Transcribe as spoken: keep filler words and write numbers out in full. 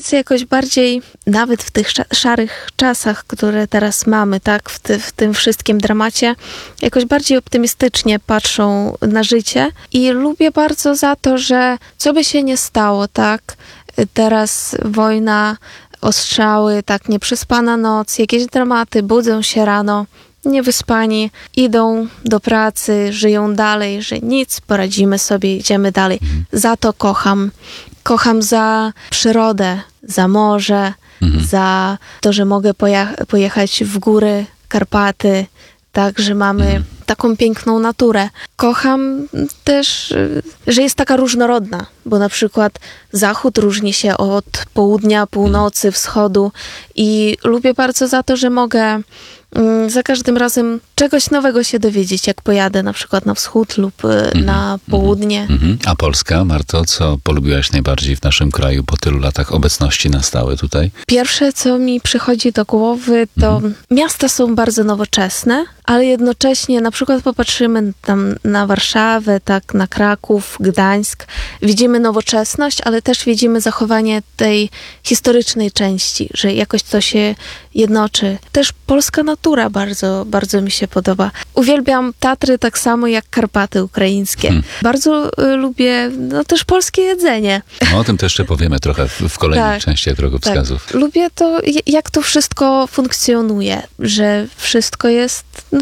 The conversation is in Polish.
Ukraińcy jakoś bardziej, nawet w tych szarych czasach, które teraz mamy, tak, w, ty, w tym wszystkim dramacie, jakoś bardziej optymistycznie patrzą na życie i lubię bardzo za to, że co by się nie stało, tak, teraz wojna, ostrzały, tak, nieprzespana noc, jakieś dramaty, budzą się rano, niewyspani, idą do pracy, żyją dalej, że nic, poradzimy sobie, idziemy dalej. Za to kocham. Kocham za przyrodę, za morze, mhm. za to, że mogę poja- pojechać w góry, Karpaty, tak, że mamy mhm. taką piękną naturę. Kocham też, że jest taka różnorodna, bo na przykład zachód różni się od południa, północy, wschodu i lubię bardzo za to, że mogę za każdym razem czegoś nowego się dowiedzieć, jak pojadę na przykład na wschód lub mm-hmm, na południe. Mm-hmm. A Polska, Marto, co polubiłaś najbardziej w naszym kraju po tylu latach obecności na stałe tutaj? Pierwsze, co mi przychodzi do głowy, to mm-hmm. miasta są bardzo nowoczesne, ale jednocześnie na przykład popatrzymy tam na Warszawę, tak, na Kraków, Gdańsk. Widzimy nowoczesność, ale też widzimy zachowanie tej historycznej części, że jakoś to się jednoczy. Też polska natura bardzo, bardzo mi się podoba. Uwielbiam Tatry tak samo jak Karpaty ukraińskie. Hmm. Bardzo y, lubię no, też polskie jedzenie. No, o tym też jeszcze powiemy trochę w, w kolejnych tak, częściach drogowskazów. Tak. Lubię to, jak to wszystko funkcjonuje, że wszystko jest no,